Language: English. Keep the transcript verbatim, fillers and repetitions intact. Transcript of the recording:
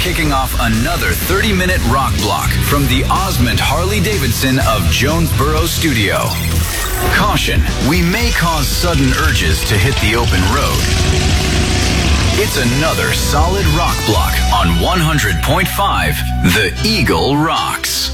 kicking off another thirty-minute rock block from the Osmond Harley-Davidson of Jonesboro Studio. Caution, we may cause sudden urges to hit the open road. It's another solid rock block on one hundred point five The Eagle Rocks.